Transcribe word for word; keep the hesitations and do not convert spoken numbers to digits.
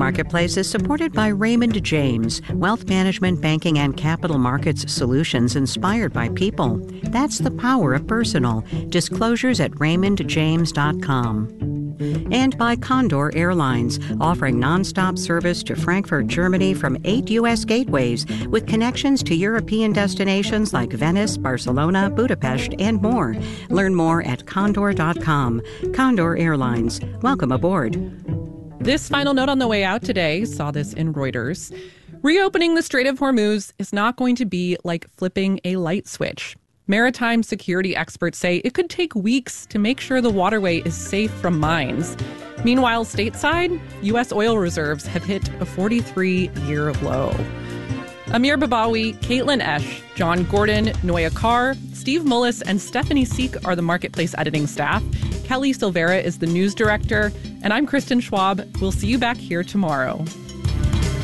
Marketplace is supported by Raymond James, wealth management, banking, and capital markets solutions inspired by people. That's the power of personal. Disclosures at raymond james dot com. And by Condor Airlines, offering nonstop service to Frankfurt, Germany from eight U S gateways with connections to European destinations like Venice, Barcelona, Budapest, and more. Learn more at condor dot com. Condor Airlines. Welcome aboard. This final note on the way out today, saw this in Reuters. Reopening the Strait of Hormuz is not going to be like flipping a light switch. Maritime security experts say it could take weeks to make sure the waterway is safe from mines. Meanwhile, stateside, U S oil reserves have hit a forty-three-year low. Amir Babawi, Caitlin Esch, John Gordon, Noya Carr, Steve Mullis, and Stephanie Seek are the Marketplace editing staff. Kelly Silvera is the news director, and I'm Kristen Schwab. We'll see you back here tomorrow.